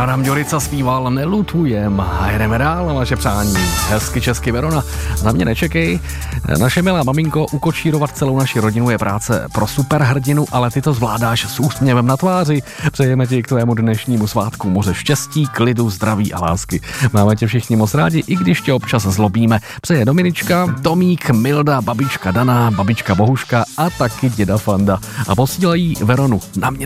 Adam Ďurica zpíval Nelutujem a jdeme dál na vaše přání. Hezky česky, Verona. Na mě nečekej. Naše milá maminko, ukočírovat celou naši rodinu je práce pro superhrdinu, ale ty to zvládáš s úsměvem na tváři. Přejeme ti k tvému dnešnímu svátku moře štěstí, klidu, zdraví a lásky. Máme tě všichni moc rádi, i když tě občas zlobíme. Přeje Dominička, Tomík, Milda, babička Dana, babička Bohuška a taky děda Fanda. A posílají Veronu. Na mě